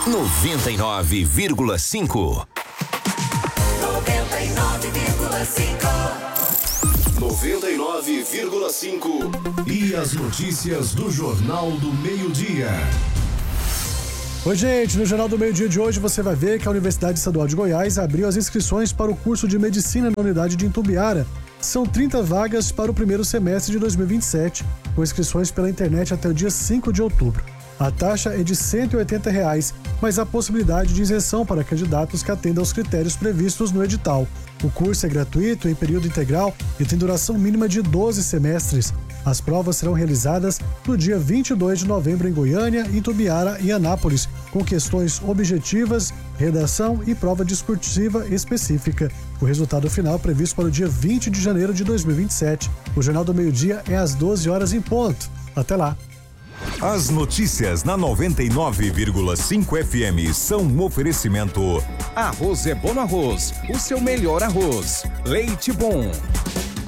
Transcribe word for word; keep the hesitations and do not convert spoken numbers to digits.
noventa e nove vírgula cinco. noventa e nove vírgula cinco. noventa e nove vírgula cinco. E as notícias do Jornal do Meio-Dia. Oi, gente, no Jornal do Meio-Dia de hoje você vai ver que a Universidade Estadual de Goiás abriu as inscrições para o curso de Medicina na unidade de Itumbiara. São trinta vagas para o primeiro semestre de dois mil e vinte e sete, com inscrições pela internet até o dia cinco de outubro. A taxa é de cento e oitenta reais, mas há possibilidade de isenção para candidatos que atendam aos critérios previstos no edital. O curso é gratuito, em período integral e tem duração mínima de doze semestres. As provas serão realizadas no dia vinte e dois de novembro em Goiânia, Itumbiara e Anápolis, com questões objetivas, redação e prova discursiva específica. O resultado final é previsto para o dia vinte de janeiro de dois mil e vinte e sete. O Jornal do Meio-Dia é às doze horas em ponto. Até lá! As notícias na noventa e nove vírgula cinco F M são um oferecimento. Arroz é bom no arroz, o seu melhor arroz. Leite Bom.